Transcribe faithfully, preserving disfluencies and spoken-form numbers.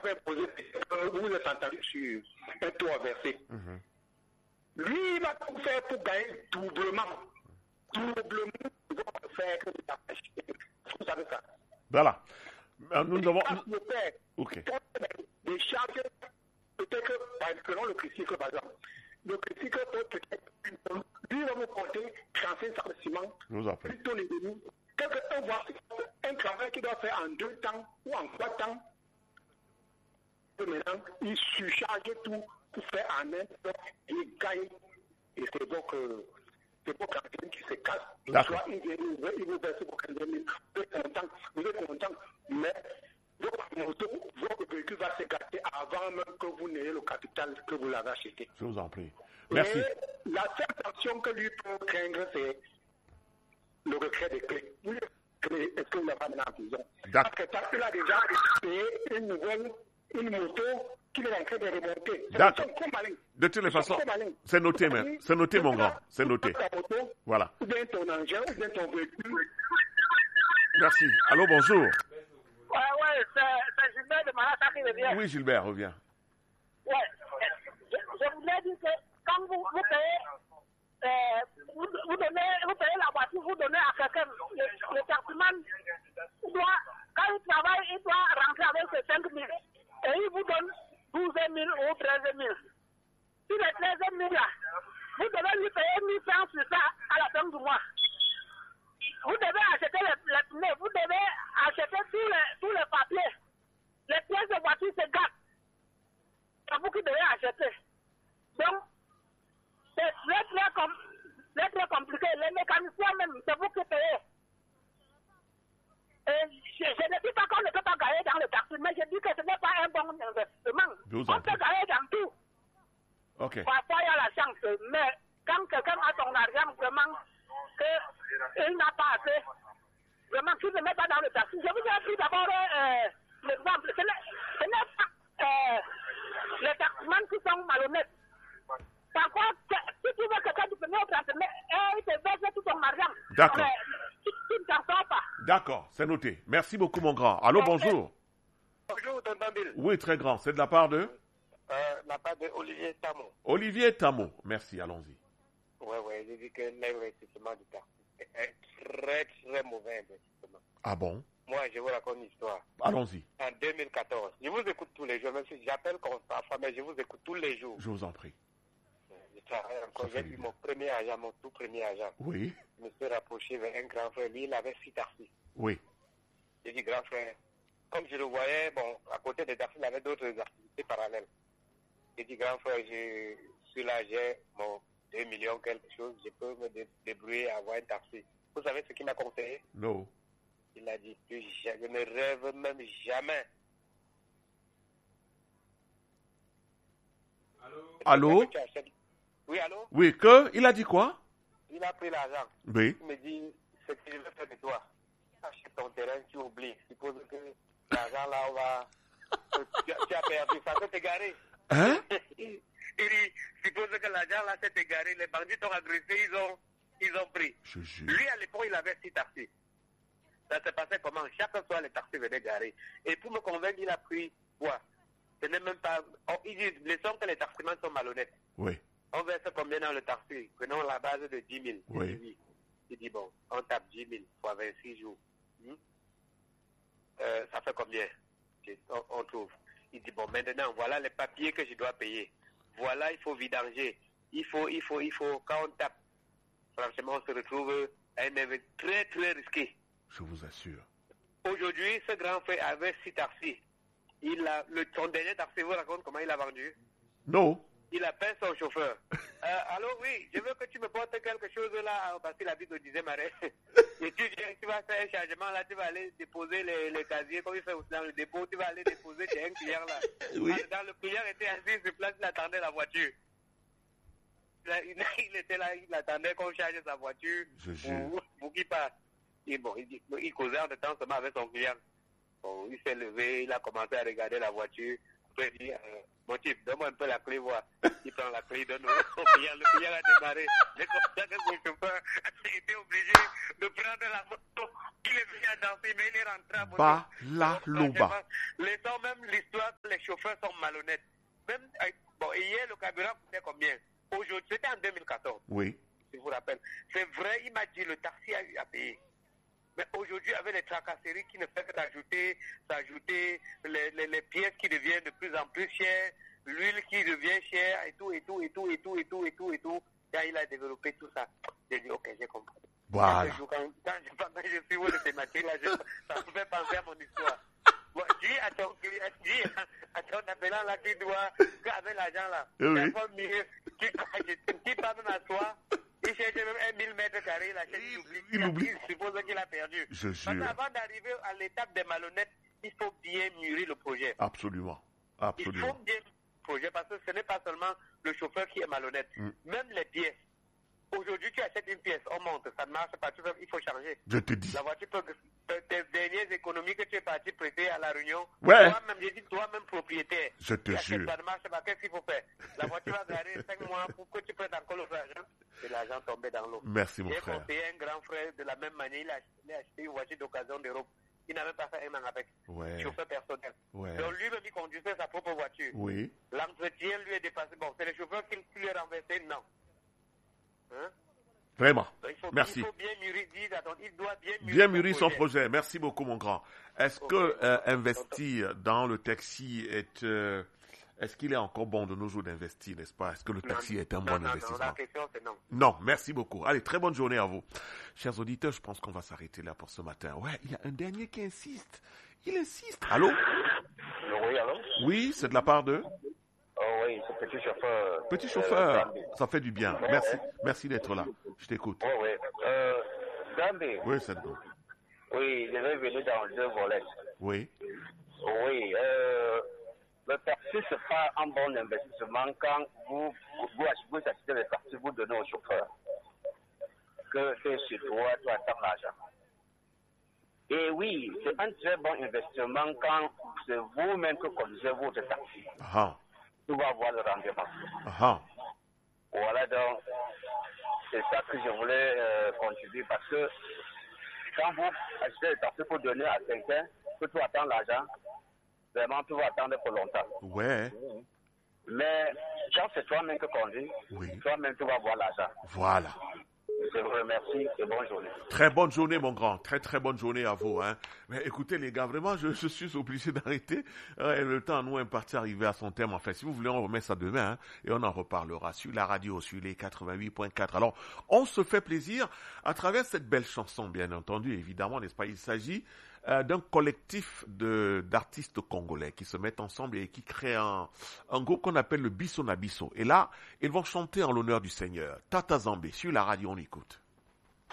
fait imposer, vous êtes entendu sur un tour versé. Mm-hmm. Lui, il va tout faire pour gagner doublement. Doublement, il va faire que vous savez ça. Voilà. Nous avons. Le père, ok. Des charges, peut-être que, selon le tricycle, par exemple, le tricycle peut peut-être, lui va vous porter trente-cinq sacs de ciment, plutôt les demi. Quelqu'un voit un travail qu'il doit faire en deux temps ou en trois temps. Maintenant, il surcharge tout pour faire en un temps, il gagne. Et c'est donc, euh, c'est pour quelqu'un qui se casse. Soit il vient, il vous verse pour quinze mille, vous êtes content, vous êtes content, mais votre moto, votre véhicule va se gâter avant même que vous n'ayez le capital que vous l'avez acheté. Je vous en prie. Merci. Et la seule sanction que lui peut craindre, c'est le retrait des clés. Vous les clés, est-ce que vous l'avez amené en prison? Parce que parce qu'il a déjà payé une nouvelle, une moto qu'il est en train de remonter. D'accord. De toutes les façons, c'est noté, mais c'est noté, mon grand. C'est noté. Voilà. Ou bien ton engin, ou bien ton véhicule. Merci. Allô, bonjour. Ouais, ouais, c'est Gilbert de Malata qui revient. Oui, Gilbert, reviens. Ouais, je, je voulais dire que quand vous, vous payez, euh, vous, vous, donnez, vous payez la voiture, vous donnez à quelqu'un, le, le taximan, il doit, quand il travaille, il doit rentrer avec ses cinq mille et il vous donne douze mille ou treize mille. Si les treize mille là, vous devez lui payer mille francs sur ça à la fin du mois. Vous devez acheter les, les pneus, vous devez acheter tous les, tous les papiers. Les pièces de voiture se gâtent. C'est vous qui devez acheter. Donc, c'est très très, com très, très compliqué. Les mécaniciens même, c'est vous qui payez. Et je, je ne dis pas qu'on ne peut pas gagner dans le taxi, mais je dis que ce n'est pas un bon investissement. On peut gagner dans tout. Okay. Parfois, il y a la chance. Mais quand quelqu'un a son argent, vraiment, qu'il n'a pas assez, vraiment, qu'il ne met pas dans le taxi. Je vous ai pris d'abord euh, l'exemple. Ce n'est pas euh, les taximans qui sont malhonnêtes. Parfois, si tu veux quelqu'un de venir au transport, il te verse tout ton argent. D'accord. Tu ne t'en sors pas. D'accord, c'est noté. Merci beaucoup, mon grand. Allô, bonjour. Bonjour, tonton Bill. Oui, très grand. C'est de la part de euh, La part de Olivier Tamo. Olivier Tamo. Merci, allons-y. Oui, oui, j'ai dit que l'investissement du taxi, c'est un très, très mauvais investissement. Ah bon? Moi, je vous raconte une histoire. Allons-y. En deux mille quatorze, je vous écoute tous les jours, même si j'appelle comme parfois, mais je vous écoute tous les jours. Je vous en prie. Je travaille encore, j'ai eu mon premier agent, mon tout premier agent. Oui. Je me suis rapproché vers un grand frère, lui, il avait six taxis. Oui. J'ai dit, grand frère, comme je le voyais, bon, à côté des taxis, il avait d'autres activités parallèles. J'ai dit, grand frère, je suis là, j'ai mon deux millions quelque chose, je peux me dé débrouiller à avoir un taxi. Vous savez ce qu'il m'a conseillé? Non. Il a dit, je, je ne rêve même jamais. Allô? Allô? Oui, allô? Oui, que? Il a dit quoi? Il a pris l'argent. Oui. Il me dit, ce que je veux faire de toi, achète ton terrain, tu oublies. Suppose que l'argent là, on va... tu, tu as perdu, ça peut t'égarer. Hein? Il dit, suppose que l'argent là s'est égaré, les bandits t'ont agressé, ils ont, ils ont pris. Je jure. Lui, à l'époque, il avait six taxis. Ça se passait comment? Chaque fois, les taxis venaient garer. Et pour me convaincre, il a pris quoi? Ce n'est même pas... Oh, il dit, les sommes que les taximans sont malhonnêtes. Oui. On verse combien dans le taxi? Prenons la base de dix mille. Oui. Il dit, bon, on tape dix mille fois vingt-six jours. Hmm? Euh, ça fait combien? On, on trouve. Il dit, bon, maintenant, voilà les papiers que je dois payer. Voilà, il faut vidanger. Il faut, il faut, il faut, quand on tape, franchement, on se retrouve à un événement très, très risqué. Je vous assure. Aujourd'hui, ce grand frère avait six taxis. Il a, le, son dernier taxi, vous raconte comment il a vendu? Non. Il appelle son chauffeur. Euh, allô, oui, je veux que tu me portes quelque chose là, parce qu'il habite au dixième arrêt. Et tu viens, tu vas faire un chargement là, tu vas aller déposer les, les casiers, comme il fait dans le dépôt, tu vas aller déposer chez un client là. Oui. Dans le client était assis sur place, il attendait la voiture. Il, il était là, il attendait qu'on charge sa voiture pour, pour qu'il passe. Et bon, il, il causait en temps seulement avec son client. Bon, il s'est levé, il a commencé à regarder la voiture. chauffeur dit, euh, mon type, donne-moi un peu la clé, voir. Il prend la clé, donne-nous. Le client a démarré. C'est comme ça que mon chauffeur était obligé de prendre la moto. Il est venu à danser, mais il est rentré à moto. Bah, la louba. Laissons même l'histoire, les chauffeurs sont malhonnêtes. Même, bon, hier, le carburant coûtait combien? Aujourd'hui, c'était en deux mille quatorze. Oui. Si vous rappelez. C'est vrai, il m'a dit, le taxi a eu à payer. Mais aujourd'hui, avec les tracasseries qui ne font que s'ajouter, s'ajouter, les, les, les pièces qui deviennent de plus en plus chères, l'huile qui devient chère, et tout, et tout, et tout, et tout, et tout, et tout, et tout. Quand il a développé tout ça, j'ai dit, ok, j'ai compris. Voilà. Quand, quand, quand, quand je suis où de ces matières-là, ça me fait penser à mon histoire. Bon, dis à ton, dis à ton appelant là, tu dois, avec l'argent là, oui. il faut mieux, tu, tu parles même à toi, il cherche même un mille mètres carrés, la chaîne, il oublie. Il oublie. Il suppose qu'il a perdu. Je Parce jure. qu'avant d'arriver à l'étape des malhonnêtes, il faut bien mûrir le projet. Absolument. Absolument. Il faut bien mûrir le projet parce que ce n'est pas seulement le chauffeur qui est malhonnête. Mm. Même les pièces. Aujourd'hui, tu achètes une pièce, on monte, ça ne marche pas, tu veux, il faut changer. Je te dis. La voiture peut, tes dernières économies que tu es parti prêter à la Réunion, ouais. toi-même, j'ai dit toi-même propriétaire. Je te jure. Ça ne marche pas, qu'est-ce qu'il faut faire? La voiture va garer cinq mois pour que tu prêtes encore l'argent et l'argent tomber dans l'eau. Merci mon j'ai frère. J'ai conseillé un grand frère de la même manière, il a, il a acheté une voiture d'occasion d'Europe. Il n'a même pas fait un an avec. Ouais. Chauffeur personnel. Ouais. Donc lui-même, il conduisait sa propre voiture. Oui. L'entretien lui est dépassé. Bon, c'est le chauffeur qui, qui lui est renversé, non. Hein? Vraiment. Il faut, merci. Il faut bien mûrir, il doit bien mûrir, bien mûrir son, son projet. projet. Merci beaucoup, mon grand. Est-ce okay. que euh, investir dans le taxi est... Euh, est-ce qu'il est encore bon de nos jours d'investir, n'est-ce pas? Est-ce que le taxi non, est un non, bon non, investissement? Non, la question, c'est non. Non, merci beaucoup. Allez, très bonne journée à vous. Chers auditeurs, je pense qu'on va s'arrêter là pour ce matin. Ouais, il y a un dernier qui insiste. Il insiste. Allô? Oui, allô? Oui, c'est de la part de... Oh oui, c'est petit chauffeur. Petit chauffeur, euh, ça fait du bien. Ouais, merci, ouais. merci d'être là. Je t'écoute. Oh oui. Euh, Gandhi. Oui, c'est bon. Oui, je vais venir dans deux volets. Oui. Oui. Euh, le taxi, ce n'est pas un bon investissement quand vous, vous, vous achetez le taxi, vous donnez au chauffeur. Que c'est sur toi, tu attends l'argent. Et oui, c'est un très bon investissement quand c'est vous-même que conduisez votre taxi. Ah. Tu vas avoir le rendement. Ah. Voilà, donc, c'est ça que je voulais euh, contribuer parce que quand vous achetez le taxi pour donner à quelqu'un, que tu attends l'argent, vraiment, tu vas attendre pour longtemps. Ouais. Mais quand c'est toi-même qui conduis, oui. toi-même, tu vas avoir l'argent. Voilà. Je vous remercie et bonne journée. Très bonne journée, mon grand. Très, très bonne journée à vous. Hein. Mais écoutez, les gars, vraiment, je, je suis obligé d'arrêter. Euh, le temps, nous, est parti arriver à son terme. Enfin, si vous voulez, on remet ça demain. Hein, et on en reparlera sur la radio, sur les quatre-vingt-huit point quatre. Alors, on se fait plaisir à travers cette belle chanson, bien entendu, évidemment, n'est-ce pas? Il s'agit euh, d'un collectif de, d'artistes congolais qui se mettent ensemble et qui créent un, un groupe qu'on appelle le Bisso na Bisso. Et là, ils vont chanter en l'honneur du Seigneur. Tata Zambé, sur la radio, on écoute.